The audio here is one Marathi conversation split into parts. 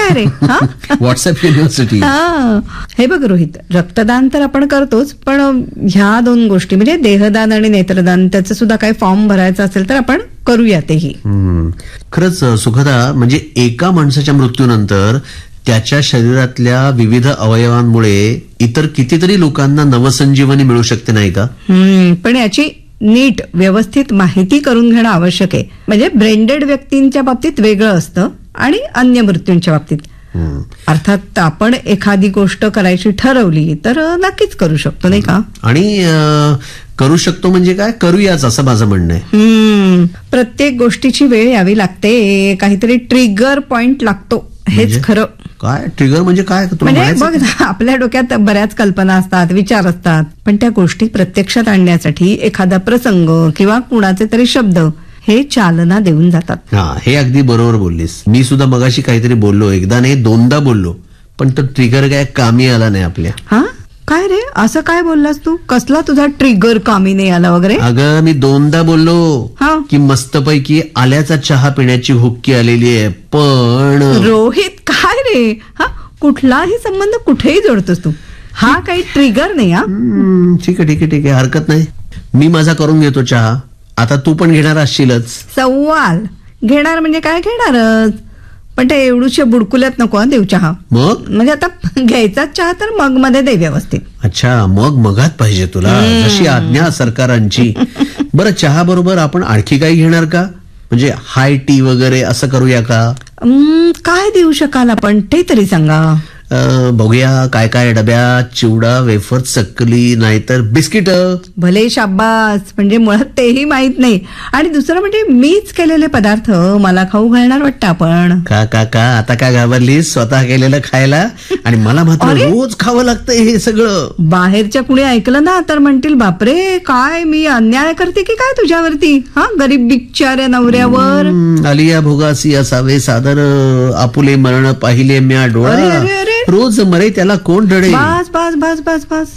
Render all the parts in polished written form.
काय रे? WhatsApp university. हे बघ रोहित, रक्तदान तर आपण करतोच, पण ह्या 2 गोष्टी म्हणजे देहदान आणि नेत्रदान, त्याचं सुद्धा काही फॉर्म भरायचा असेल तर आपण करूया तेही. खरंच सुखदा, म्हणजे एका माणसाच्या मृत्यूनंतर त्याच्या शरीरातल्या विविध अवयवांमुळे इतर कितीतरी लोकांना नवसंजीवनी मिळू शकते, नाही का? पण याची नीट व्यवस्थित माहिती करून घेणं आवश्यक आहे. म्हणजे ब्रेनडेड व्यक्तींच्या बाबतीत वेगळं असतं आणि अन्य मृत्यूंच्या बाबतीत. अर्थात आपण एखादी गोष्ट करायची ठरवली तर नक्कीच करू शकतो, नाही का? आणि करू शकतो म्हणजे काय, करूयाच असं माझं म्हणणं आहे. प्रत्येक गोष्टीची वेळ यावी लागते, काहीतरी ट्रिगर पॉइंट लागतो, हेच खरं. काय ट्रिगर म्हणजे काय? म्हणजे बघ, आपल्या डोक्यात बऱ्याच कल्पना असतात, विचार असतात, पण त्या गोष्टी प्रत्यक्षात आणण्यासाठी एखादा प्रसंग किंवा कुणाचे तरी शब्द हे चालना देऊन जातात. हे अगदी बरोबर बोललीस. मी सुद्धा मगाशी काहीतरी बोललो, एकदा नाही 2दा बोललो, पण तो ट्रिगर काय कामी आला नाही आपल्या. काय रे, असं काय बोललास तू? कसला तुझा ट्रिगर कामी नाही आला वगैरे? अगं मी 2दा बोललो की मस्तपैकी आल्याचा चहा पिण्याची हुक्की आलेली आहे, पण रोहित काय रे, कुठलाही संबंध कुठेही जोडतोस तू. हा काही ट्रिगर नाही. ठीक आहे, हरकत नाही. मी माझा करून घेतो चहा. आता तू पण घेणार असशीलच. सवाल घेणार म्हणजे काय घेणारच, पण ते एवढूशे बुडकुल्यात नको देऊ चहा. मग म्हणजे आता घ्यायचा चहा तर मग मध्ये दे व्यवस्थित. अच्छा, मगात पाहिजे तुला, जशी आज्ञा सरकारांची. बरं, चहा बरोबर आपण आणखी काही घेणार का? म्हणजे हाय टी वगैरे असं करूया का? काय देऊ शकाल आपण ते तरी सांगा. बघूया काय काय डब्यात, चिवडा, वेफर, चकली, नाहीतर बिस्किट. भले शाब्बास, म्हणजे मुळात तेही माहित नाही. आणि दुसरं म्हणजे मीच केलेले पदार्थ मला खाऊ घालणार वाटतं आपण. का आता काय घाबरलीस स्वतः केलेलं खायला? आणि मला मात्र रोज खावं लागतंय हे सगळं. बाहेरच्या कुणी ऐकलं ना तर म्हणतील, बापरे काय मी अन्याय करते की काय तुझ्यावरती, गरीब बिचाऱ्या नवऱ्यावर. आलिया भोगासी असावे सादर, आपुले मरण पाहिले म्या डोळा, रोज मरे त्याला कोण रडे. बस बस बस बस बस.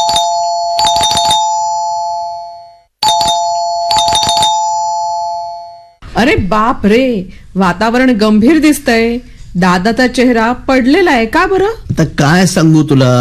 अरे बाप रे, वातावरण गंभीर दिसतंय. दादाचा चेहरा पडलेला आहे का बरं? आता काय सांगू तुला,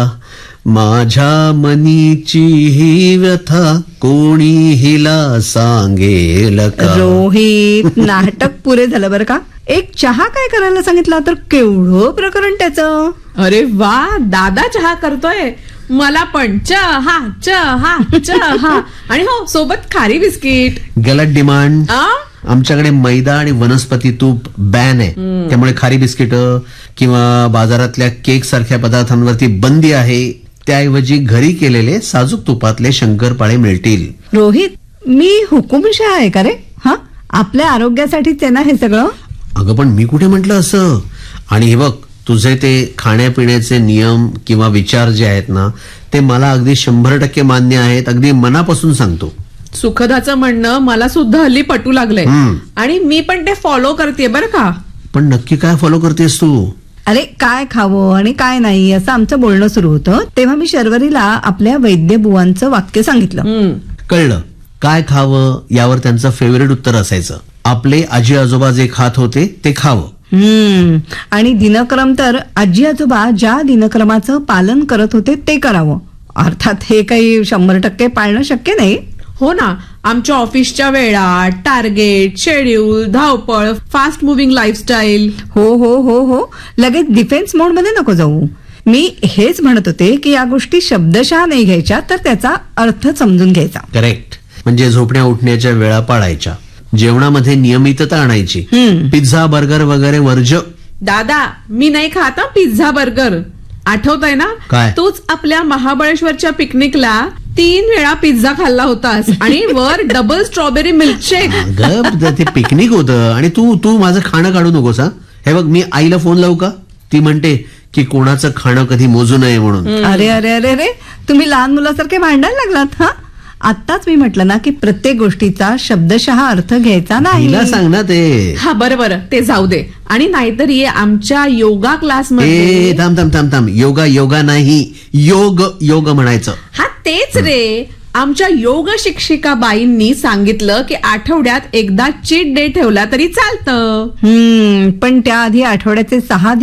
माझ्या मनीची ही व्यथा कोणी हिला सांगेल का? रोहित, नाटक पुरे झालं बरं का. एक चहा काय करायला सांगितला तर केवढं प्रकरण त्याचं. अरे वा, दादा चहा करतोय. मला पण चहा चहा चहा, आणि हो सोबत खारी बिस्किट. गलत डिमांड. आमच्याकडे मैदा आणि वनस्पती तूप बॅन आहे, त्यामुळे खारी बिस्किट किंवा बाजारातल्या केक सारख्या पदार्थांवरती बंदी आहे. त्याऐवजी घरी केलेले साजूक तुपातले शंकरपाळे मिळतील. रोहित, मी हुकुमशाह आहे का रे? आपल्या आरोग्यासाठीच आहे ना हे सगळं. अगं पण मी कुठे म्हटलं असं. आणि हे बघ, तुझे ते खाण्यापिण्याचे नियम किंवा विचार जे आहेत ना, ते मला अगदी 100% मान्य आहेत. अगदी मनापासून सांगतो. सुखदाचं म्हणणं मला सुद्धा हल्ली पटू लागलंय, आणि मी पण ते फॉलो करते बरं का. पण नक्की काय फॉलो करतेस तू? अरे काय खावं आणि काय नाही असं आमचं बोलणं सुरू होतं, तेव्हा मी शर्वरीला आपल्या वैद्यबुवांचं वाक्य सांगितलं. कळलं. काय खावं यावर त्यांचं फेवरेट उत्तर असायचं, आपले आजी आजोबा जे खात होते ते खावं. आणि दिनक्रम तर आजी आजोबा ज्या दिनक्रमाचं पालन करत होते ते करावं. अर्थात हे काही 100% पाळणं शक्य नाही. हो ना, आमच्या ऑफिसच्या वेळा, टार्गेट, शेड्यूल, धावपळ, फास्ट मुव्हिंग लाईफस्टाईल. हो हो हो हो, लगेच डिफेन्स मोड मध्ये नको जाऊ. मी हेच म्हणत होते की या गोष्टी शब्दशः नाही घ्यायच्या, तर त्याचा अर्थ समजून घ्यायचा. करेक्ट. म्हणजे झोपण्या उठण्याच्या वेळा पाळायच्या, जेवणामध्ये नियमितता आणायची. पिझ्झा बर्गर वगैरे वर्ज्य. दादा, मी नाही खात पिझ्झा बर्गर. आठवतंय ना, काय? तूच आपल्या महाबळेश्वरच्या पिकनिकला 3 वेळा पिझ्झा खाल्ला होतास आणि वर डबल स्ट्रॉबेरी मिल्कशेक. ते पिकनिक होतं आणि तू माझं खाणं काढू नकोस. हे बघ, मी आईला फोन लावू का? ती म्हणते की कोणाचं खाणं कधी मोजू नये म्हणून. अरे अरे अरे अरे, तुम्ही लहान मुलासारखे भांडायला लागलात. आत्ताच मी म्हटलं ना की प्रत्येक गोष्टीचा शब्दशः अर्थ घ्यायचा नाही. सांग ना ते. बरं ते जाऊ दे. आणि नाहीतर ये आमच्या योगा क्लासमध्ये. थांब. योगा नाही, योग म्हणायचं. तेच रे. आमच्या योग शिक्षिका बाईंनी सांगितलं की आठवड्यात एकदा चीट डे ठेवला तरी चालतं. पण त्याआधी आठवड्याचे 6